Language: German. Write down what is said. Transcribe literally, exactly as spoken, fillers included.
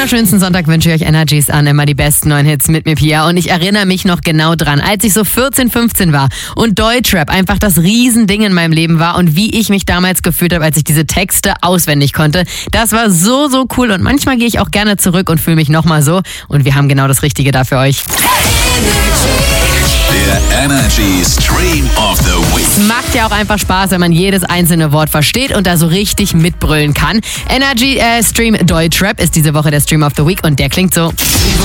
wunderschönsten Sonntag wünsche ich euch Energies an. Immer die besten neuen Hits mit mir, Pia. Und ich erinnere mich noch genau dran, als ich so vierzehn, fünfzehn war und Deutschrap einfach das Riesending in meinem Leben war und wie ich mich damals gefühlt habe, als ich diese Texte auswendig konnte. Das war so, so cool und manchmal gehe ich auch gerne zurück und fühle mich nochmal so. Und wir haben genau das Richtige da für euch. Der Energy Stream of the Week. Es macht ja auch einfach Spaß, wenn man jedes einzelne Wort versteht und da so richtig mitbrüllen kann. Energy äh, Stream Deutschrap ist diese Woche der Stream of the Week und der klingt so.